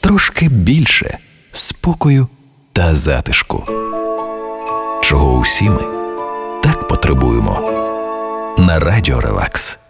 трошки більше спокою та затишку, чого усі ми так потребуємо на Радіо Релакс.